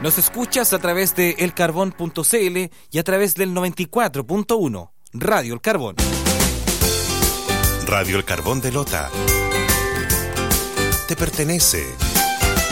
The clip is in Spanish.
Nos escuchas a través de elcarbón.cl y a través del 94.1, Radio El Carbón. Radio El Carbón de Lota. Te pertenece.